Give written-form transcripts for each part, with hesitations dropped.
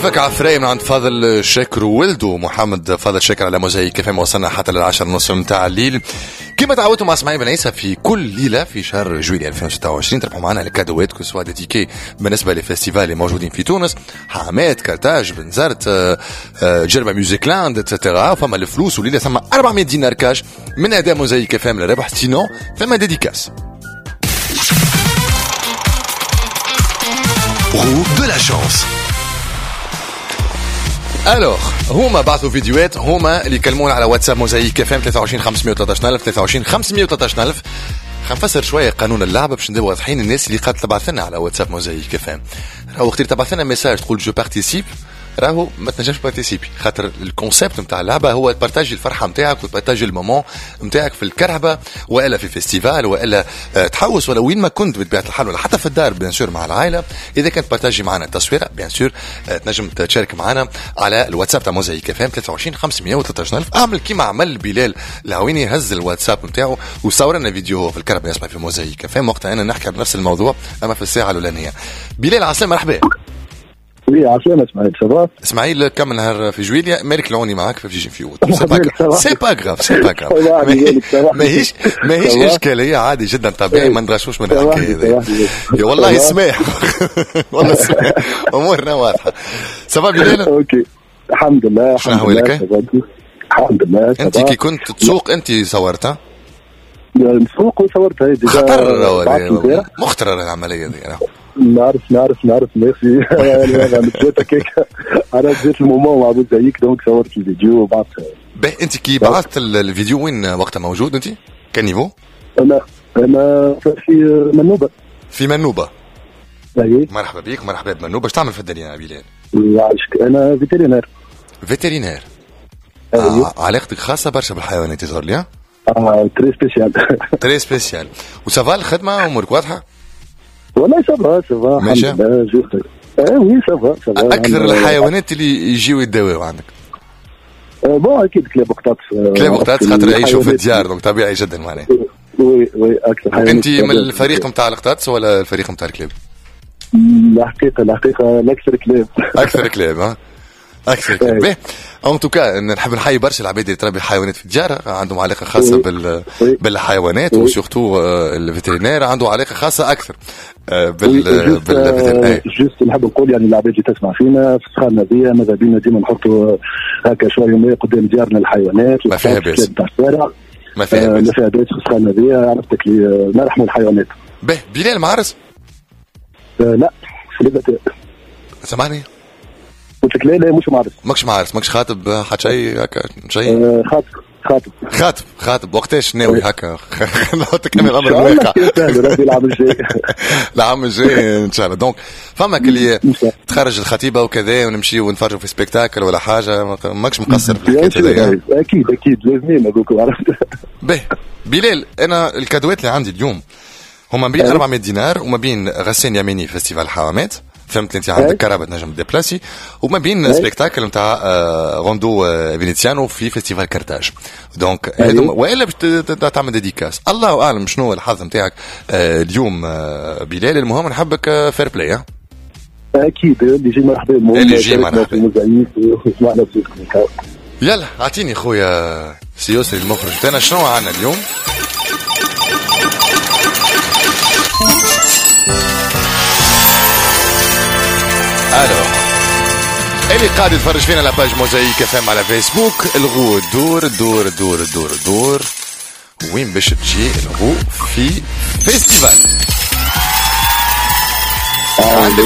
كيفك عفراي من عند فاضل شاكر وولده محمد فاضل شاكر على موزايك كيف ما وصلنا حتى للعشر ونصف متاع الليل. كما تعودتوا مع اسماعيل بن عيسى في كل ليله في شهر جويلية 2026 تربحوا معنا الكادوات كسوا ديتيكي بالنسبه للفستيفال اللي موجودين في تونس، حامات، كرتاج، بنزرت، جربه ميوزيك لاند اتسيتيرا. فما الفلوس وليله ثم 400 دينار كاش من اداء موزايك فام للربح، سينو ثم ديديكاس. Roue de la chance. الوغ هما بعثوا فيديوهات، هما اللي يكلمونا على واتساب موزايك اف ام 23 513000 23 513000. خنفسر شويه قانون اللعبه باش نديروا واضحين الناس اللي قاعده تبعث لنا على واتساب موزايك اف ام. راهو وقت اللي تبعث لنا ميساج تقول جو بارتيسيب، راهو ما تنجمش بارتيسيبي، خاطر الكونسيبت نتاع اللعبه هو تبارتاجي الفرحه نتاعك وتبارتاجي المومون نتاعك في الكرهبه والا في فيستيفال والا تحوس ولا وين ما كنت بطبيعه الحال ولا حتى في الدار بيان سور مع العائله. اذا كنت بارتاجي معنا التصويره بيان سور تنجم تشارك معنا على الواتساب تاع موزايك اف ام 23 513000. اعمل كيما عمل بلال العويني، هز الواتساب نتاعو وصور لنا فيديو في الكرهبه يسمع في موزايك اف ام. وقتها انا نحكي بنفس الموضوع اما في الساعه الاولانيه. بلال عسلامة، مرحبا. عسلامة اسماعيل، صباح. اسماعيل كم نهار في جويليا، مالك العوني معاك في فيجي في ووت. سي با غراف سي با غراف ماهيش اشكاليه، عادي جدا طبيعي، ما ندغشوش من الحكايه هذه. يا والله سماح والله سماح، امورنا واضحه. صباح بلال. اوكي الحمد لله. شنو احوالك؟ الحمد لله. انت كي كنت تسوق انت صورتها؟ نسوق وصورتها هي ديجا. خطر مخترر العمليه دي. نعرف ميرسي. انا جيت المومون مع ابو زايك دونك صورت الفيديو وبعثتها. باهي انت كي بعثت الفيديو وين وقتها موجود؟ انت كان نيفو؟ انا في منوبه. في منوبه. اي مرحبا بك، مرحبا بمنوبه. اش تعمل في الدنيا يا بلال؟ انا فيترينير. علاقتك خاصه برشا بالحيوانات يظهر لي. تري سبيسيال. تري سبيسيال. وسافا الخدمه امورك واضحه؟ والله سافا الحمد لله جوست. وي سافا اكثر الحيوانات اللي يجيو يتداووا عندك؟ بون اكيد كلاب وقطاط خاطر يعيشوا في الديار دونك طبيعي جدا معناها. وي اكثر حيوانات. انت من الفريق نتاع القطاط ولا الفريق نتاع الكلاب؟ الحقيقه الاكثر كلاب. اكثر كلاب ها؟ اكثر كلاب. ان توكا نحب نحيي برشا العباد اللي تربي حيوانات في الديار، عندهم علاقه خاصه بالحيوانات، وسورتو الفيترينير عنده علاقه خاصه اكثر بالفيترينير. جوست نحب نقول يعني العباد اللي تسمع فينا في السخانه هذه ماذا بينا ديما نحطوا هكا شويه ماء قدام ديارنا الحيوانات. ما فيها باس. ما فيها باس في السخانه هذه. عرفتك لي نرحموا الحيوانات. به بلال معرس؟ لا سليبتي. سامعني؟ قلت لك لا مش معرس. ماكش خاطب حتى شيء هكا شيء؟ خاطب وقتاش ناوي هكا؟ نحطك من الامر الواقع. العام الجاي ان شاء الله. دونك فماك اللي تخرج الخطيبه وكذا ونمشي ونفرجوا في سبيكتاكل ولا حاجه، ماكش مقصر في الحكايه هذه؟ اكيد لازمين هذوك. عرفت باهي بلال، انا الكادوات اللي عندي اليوم هما بين 400 دينار وما بين غسان يميني فيستيفال حوامات، فهمت انت عندك كرهبه تنجم ديبلاسي، وما بين سبيكتاكل نتاع روندو فينيسيانو في فيستيفال كرتاج. دونك هذوم والا باش تعمل ديديكاس. الله اعلم شنو الحظ نتاعك اليوم بلال. المهم نحبك فير بلاي. اكيد اللي يجي مرحبا اللي يجي مرحبا. يلا اعطيني خويا سيوسري المخرج تاعنا شنو عندنا اليوم. الو اللي قاعد يتفرج فينا على باج موزايك اف ام على فيسبوك، الغو دور وين باش تجي الغو في فيستيفال. عندك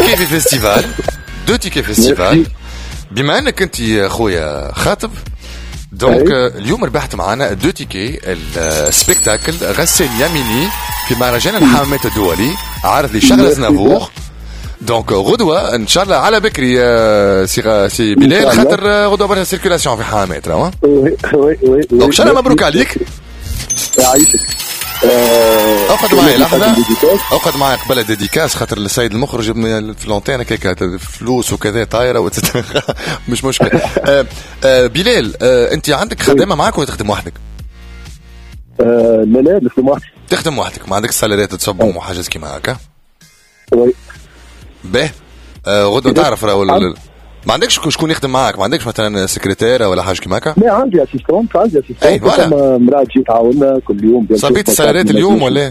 دو تيكي فيستيفال. بما انك انت يا خويا خاطب دونك اليوم ربحت معنا دو تيكي السبيكتاكل غسان يميني في مهرجان الحمامات الدولي، عارض لشغل زنافور. دونك غدوه ان شاء الله على بكري سي بلال، خاطر غدوه برشا سيركيلاسيون في حمامات راهو. وي دونك ان شاء الله مبروك عليك. يعيشك. اقعد معي لحظه، اقعد معي قبل الديديكاس خاطر السيد المخرج في لونتين هكاك فلوس وكذا طايره مش مشكل. بلال انت عندك خدامه معك ولا تخدم وحدك؟ لا نخدم وحدي. تخدم وحدك، ما عندك سالاريات تصبهم وحاجات كيما هكا؟ وي باهي غدوه تعرف راهو ما عندكش شكون يخدم معك؟ ما عندكش مثلا سكرتيره ولا حاجه كيما هكا؟ لا عندي اسيستونت مراه تجي تعاوننا كل يوم. صبيت السيارات اليوم ولا؟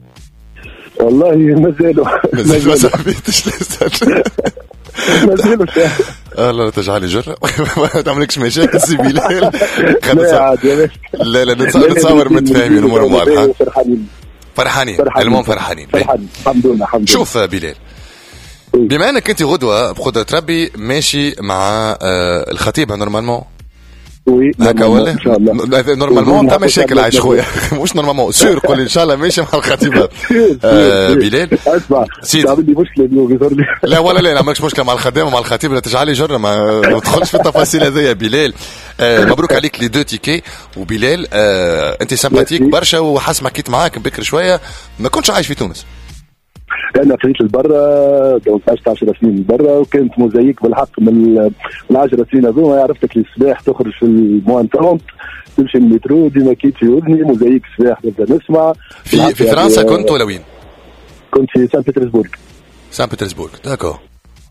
والله مازالوا ما صبيتش لسه. مازالوا الله تجعلي جرة. ما تعملكش مشاكل سي بلال. لا عادي. لا نتصور متفاهمين امور واضحه. فرحانين المهم فرحانين. الحمد لله. شوف بلال، بما انك انت غدوه بقدره ربي ماشي مع الخطيب نورمالمون هكا ولا نورمالمون تاع مشاكل عايش خويا. مش نورمالمون سور قول ان شاء الله ماشي مع الخطيبه. بلال اسمع سيدي عندي مشكله اليوم يظهر لي. لا ولا لا عندكش مشكله مع الخدامه مع الخطيب لا تجعلي جر ما تدخلش في التفاصيل هذيا. بلال مبروك عليك لي 2 تيكي. وبلال انت سامباتيك برشا وحس ما حكيت معاك بكري شويه ما كنتش عايش في تونس. انا خرجت لبرا دونك 10 سنين لبرا وكانت موزايك بالحق من 10 سنين هذوما عرفتك لي الصباح تخرج في الموان 30 تمشي المترو ديما كيت في اذني موزايك الصباح نبدا نسمع. في فرنسا كنت ولا وين؟ كنت في سان بطرسبورغ. داكور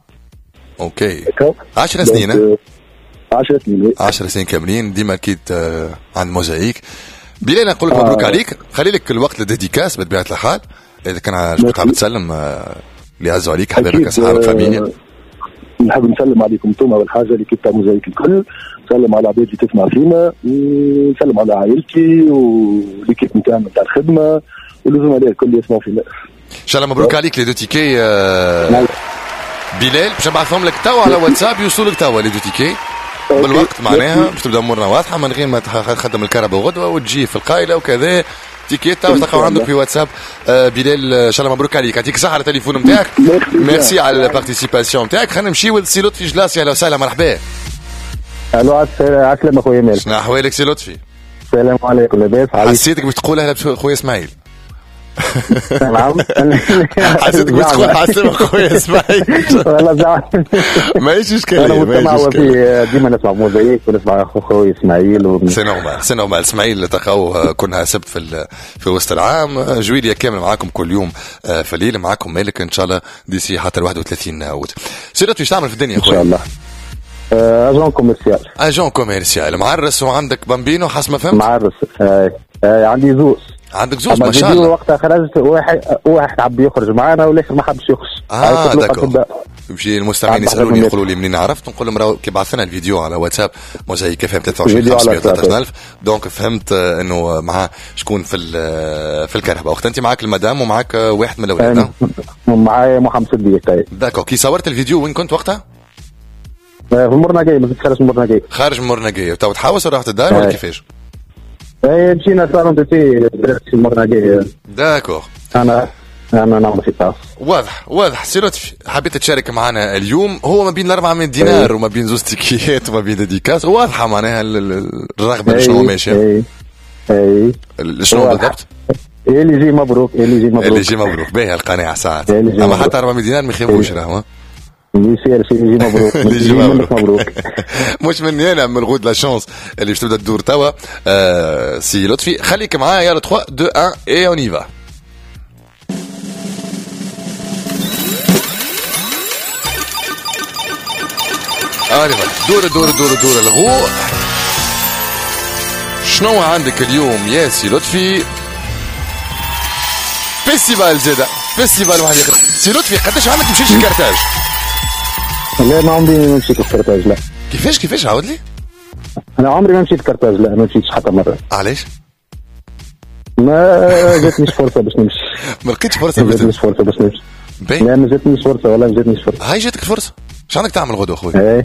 اوكي 10 سنين 10 سنين 10 سنين كاملين ديما كيت عند موزايك. بلال نقول لك مبروك عليك. خلي لك الوقت للديديكاس بطبيعه الحال اذا كان كنت حاب تسلم اللي عزوا عليك حبايبك اصحابك فاميليا. نحب نسلم عليكم انتم اول حاجه اللي كنت موزايك الكل. نسلم على عباد اللي تسمع فينا ونسلم على عائلتي والكيب نتاعنا نتاع الخدمه والزملاء الكل اللي يسمعوا فينا. ان شاء الله مبروك عليك لي 2 تيكي بلال. باش نبعثهم لك توا على واتساب يوصلوا لك توا لي 2 تيكي بالوقت معناها باش تبدا امورنا واضحه من غير ما تخدم الكهرباء غدوه وتجي في القايله وكذا. تيكيتا وتلقاو عندك في واتساب. بلال ان شاء الله مبروك عليك. يعطيك الصحه على التليفون نتاعك. ميرسي على البارتيسيباسيون نتاعك. خلينا نمشيو لسي لطفي جلاسي. اهلا وسهلا مرحبا. الو عسلامة خويا مالك. شنو احوالك سي لطفي؟ السلام عليكم لاباس. حسيتك باش تقول اهلا خويا اسماعيل. نعم حسيتك باش تقول عسلامة خويا اسماعيل. والله زعل ماهيش اشكاليه. انا مستمع في ديما نسمع موزايك ونسمع خويا اسماعيل سي نورمال اسماعيل تلقاو كنا سبت في وسط العام. جويليا كامل معاكم كل يوم في الليل معاكم مالك ان شاء الله ديسي حتى 31 اوت. سيرت واش تعمل في الدنيا خويا؟ ان شاء الله اجون كوميرسيال معرس وعندك بامبينو حسب ما فهمت. معرس عندي زوز. عندك زوز ما شاء الله. وقتها خرجت واحد حب يخرج معنا والاخر ما حبش يخرج. داكور. يمشي المستمعين يسالوني يقولوا لي منين عرفت نقول لهم راهو كي بعث لنا الفيديو على واتساب موزايك فهم 23 دونك فهمت انه معاه شكون في الكهرباء. وقت انت معاك المدام ومعاك واحد من الاولاد. معايا محمد صديق. داكور. كي صورت الفيديو وين كنت وقتها؟ في المرناقية. ما خارج من المرناقية. خارج من المرناقية. تو تحوس ولا رحت الدار ولا كيفاش؟ مشينا صالون في المرناقية. داكور. انا نعمل في الطاس. واضح سي لطفي حبيت تشارك معنا اليوم. هو ما بين 400 دينار وما بين زوز تيكيات وما بين ديديكاس واضحه معناها الرغبه شنو ماشيه. شنو بالضبط؟ اللي يجي مبروك. اللي يجي مبروك باهي القناعه ساعات. اما حتى 400 دينار ما يخيبوش راهو. اللي يجي مبروك. يجي مبروك. مش مني انا من الغود لا شانس اللي باش تبدا تدور توا. سي لطفي خليك معايا يلا 3 2 1 اي اون يفا. دور الغو. شنو عندك اليوم يا سي لطفي؟ فيستيفال زاده فيستيفال واحد يخرج. سي لطفي قداش عندك مشيتش الكارتاج؟ لا ما عمري ما مشيت الكارتاج. لا كيفاش عاود لي؟ انا عمري ما مشيت الكارتاج. لا ما مشيتش حتى مره. علاش؟ ما جاتنيش فرصه باش نمشي. ما لقيتش فرصه باش نمشي. لا ما جاتنيش فرصه والله ما جاتنيش فرصه. هاي جاتك الفرصه. اش عندك تعمل غدوه خويا؟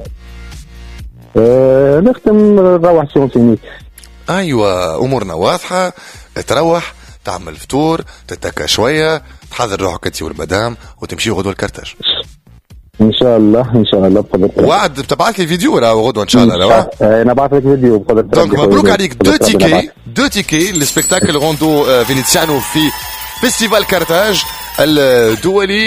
نختم نروح سيونسينيك. ايوه امورنا واضحه. تروح تعمل فطور تتكى شويه تحضر روحك انت والمدام وتمشي غدوه الكارتاج. ان شاء الله بقدر. وعد بتبعث لي فيديو راهو غدوه ان شاء الله. لا انا بعث لك فيديو بقدر. دونك مبروك عليك 2 تيكي للسبيكتاكل روندو فينيسيانو في فيستيفال كارتاج الدولي.